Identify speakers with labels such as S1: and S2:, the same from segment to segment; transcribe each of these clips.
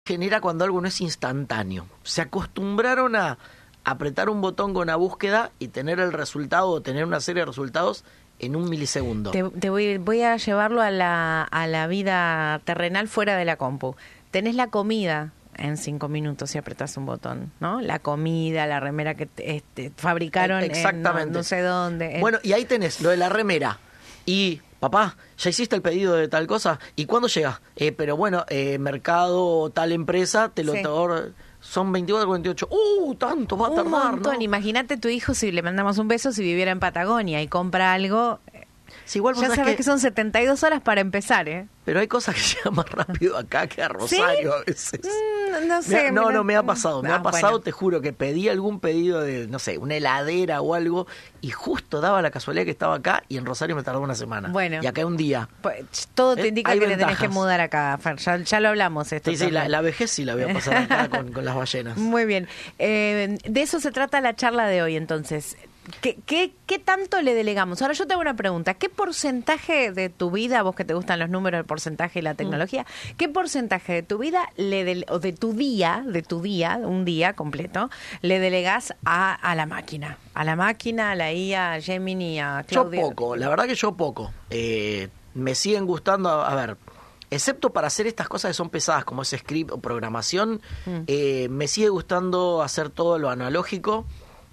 S1: genera cuando algo no es instantáneo. Se acostumbraron a apretar un botón con una búsqueda y tener el resultado o tener una serie de resultados en un milisegundo.
S2: Voy a llevarlo a la vida terrenal fuera de la compu. Tenés la comida en 5 minutos si apretás un botón, ¿no? La comida, la remera que fabricaron
S1: exactamente.
S2: En no sé dónde.
S1: Bueno, y ahí tenés lo de la remera. Y, papá, ¿ya hiciste el pedido de tal cosa? ¿Y cuándo llega? Pero bueno, mercado o tal empresa te lo...
S2: Sí.
S1: Son 24, 48. Tanto va a tardar,
S2: Un montón.
S1: ¿no?
S2: Imagínate tu hijo, si le mandamos un beso, si viviera en Patagonia y compra algo...
S1: Sí, igual vos
S2: ya sabes que son 72 horas para empezar, ¿eh?
S1: Pero hay cosas que llegan más rápido acá que a Rosario, ¿sí? A veces.
S2: No sé.
S1: Me ha pasado. Me ha pasado, bueno. Te juro, que pedí algún pedido de, no sé, una heladera o algo, y justo daba la casualidad que estaba acá, y en Rosario me tardó una semana.
S2: Bueno.
S1: Y acá un día.
S2: Pues, todo te indica que le tenés que mudar acá, Fer. Ya lo hablamos esto.
S1: Sí, la vejez sí la voy a pasar acá con las ballenas.
S2: Muy bien. De eso se trata la charla de hoy, entonces. ¿Qué tanto le delegamos? Ahora yo te hago una pregunta. ¿Qué porcentaje de tu vida, vos que te gustan los números, el porcentaje y la tecnología, qué porcentaje de tu vida o de tu día, un día completo, le delegás a la máquina? A la máquina, a la IA, a Gemini, a Claudia.
S1: Yo poco, la verdad que yo poco. Me siguen gustando, a ver, excepto para hacer estas cosas que son pesadas, como ese script o programación, me sigue gustando hacer todo lo analógico.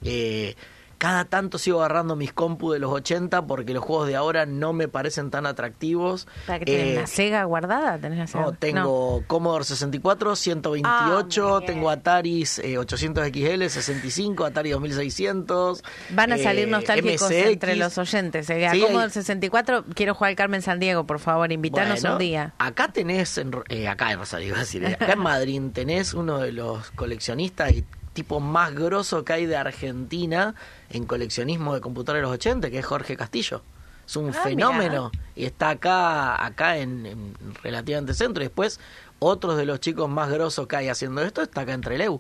S1: Cada tanto sigo agarrando mis compu de los 80 porque los juegos de ahora no me parecen tan atractivos.
S2: ¿Para qué tenés una Sega guardada? ¿Tenés la Sega?
S1: No, tengo Commodore 64, 128, tengo Ataris 800XL, 65, Atari 2600.
S2: Van a salir nostálgicos
S1: MSX.
S2: Entre los oyentes. A
S1: Sí,
S2: Commodore 64, quiero jugar al Carmen Sandiego, por favor, invítanos un día.
S1: Acá tenés, acá en Rosario, iba a decir, acá en Madrid tenés uno de los coleccionistas y tipo más grosso que hay de Argentina en coleccionismo de computadoras de los 80, que es Jorge Castillo. Es un fenómeno. Mirá. Y está acá en relativamente centro. Y después, otros de los chicos más grosos que hay haciendo esto está acá en Trelew.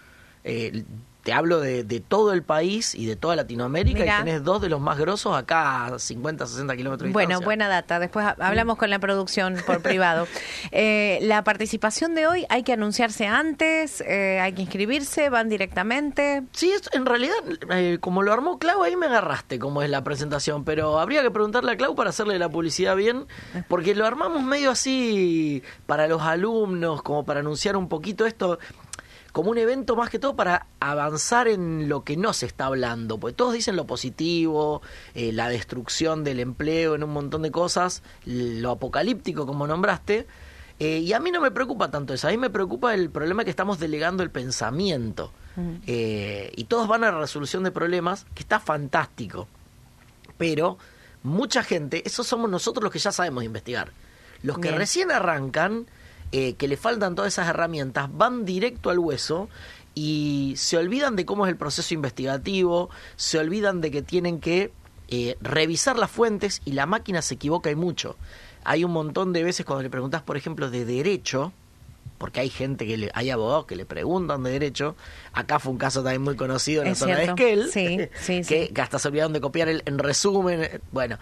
S1: Te hablo de todo el país y de toda Latinoamérica. Mirá. Y tenés dos de los más grosos acá a 50, 60 kilómetros de distancia.
S2: Bueno, buena data. Después hablamos con la producción por privado. La participación de hoy, ¿hay que anunciarse antes? ¿Hay que inscribirse? ¿Van directamente?
S1: Sí, en realidad, como lo armó Clau, ahí me agarraste como es la presentación. Pero habría que preguntarle a Clau para hacerle la publicidad bien, porque lo armamos medio así para los alumnos, como para anunciar un poquito esto, como un evento más que todo para avanzar en lo que no se está hablando, porque todos dicen lo positivo, la destrucción del empleo en un montón de cosas, lo apocalíptico como nombraste, y a mí no me preocupa tanto eso, a mí me preocupa el problema que estamos delegando el pensamiento, y todos van a la resolución de problemas, que está fantástico, pero mucha gente, esos somos nosotros los que ya sabemos investigar, los que recién arrancan, que le faltan todas esas herramientas, van directo al hueso y se olvidan de cómo es el proceso investigativo, se olvidan de que tienen que revisar las fuentes, y la máquina se equivoca y mucho. Hay un montón de veces cuando le preguntás, por ejemplo, de derecho, porque hay gente hay abogados que le preguntan de derecho, acá fue un caso también muy conocido en la zona de Esquel, que hasta se olvidaron de copiar en resumen, bueno,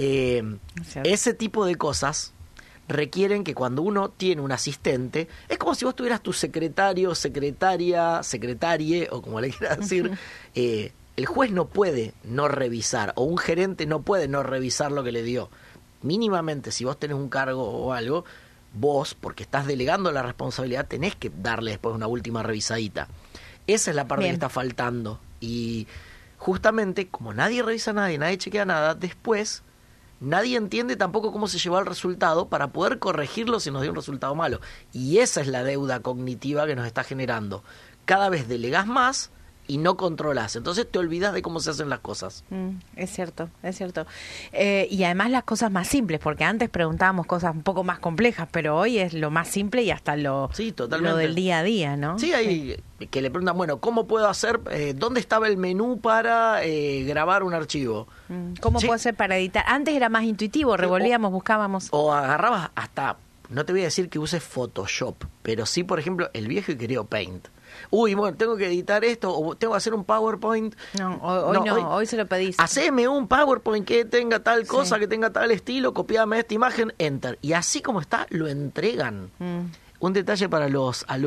S1: ese tipo de cosas requieren que cuando uno tiene un asistente, es como si vos tuvieras tu secretario, secretarie, o como le quieras decir, el juez no puede no revisar, o un gerente no puede no revisar lo que le dio. Mínimamente, si vos tenés un cargo o algo, vos, porque estás delegando la responsabilidad, tenés que darle después una última revisadita. Esa es la parte que está faltando. Y justamente, como nadie revisa nada y nadie chequea nada, después nadie entiende tampoco cómo se llevó el resultado para poder corregirlo si nos dio un resultado malo. Y esa es la deuda cognitiva que nos está generando. Cada vez delegás más y no controlás. Entonces te olvidás de cómo se hacen las cosas.
S2: Es cierto, es cierto. Y además las cosas más simples, porque antes preguntábamos cosas un poco más complejas, pero hoy es lo más simple y hasta lo del día a día, ¿no?
S1: Sí, hay que le preguntan, bueno, ¿cómo puedo hacer? ¿Dónde estaba el menú para grabar un archivo?
S2: ¿Cómo puedo hacer para editar? Antes era más intuitivo, revolvíamos, buscábamos.
S1: O agarrabas hasta, no te voy a decir que uses Photoshop, pero sí, por ejemplo, el viejo y querido Paint. Uy, bueno, tengo que editar esto, o tengo que hacer un PowerPoint.
S2: Hoy se lo pedís.
S1: Haceme un PowerPoint que tenga tal cosa, que tenga tal estilo, copiame esta imagen, enter. Y así como está, lo entregan. Un detalle para los alumnos.